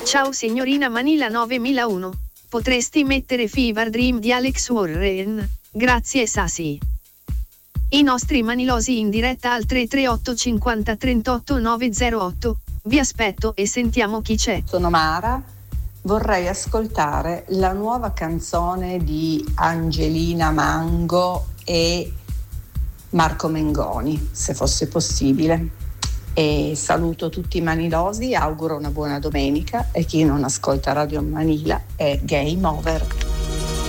Ciao signorina Manila 9001. Potresti mettere Fever Dream di Alex Warren? Grazie Sasi. I nostri manilosi in diretta al 338 50 38 908. Vi aspetto e sentiamo chi c'è. Sono Mara, vorrei ascoltare la nuova canzone di Angelina Mango e Marco Mengoni, se fosse possibile. E saluto tutti i manilosi, auguro una buona domenica e chi non ascolta Radio Manila è game over.